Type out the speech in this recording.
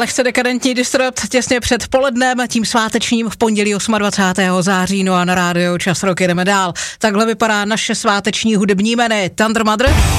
lehce dekadentní Disturbed těsně před polednem, tím svátečním v pondělí 28. září, no a na rádiu Čas rock jedeme dál. Takhle vypadá naše sváteční hudební jmény. Thunder Mother.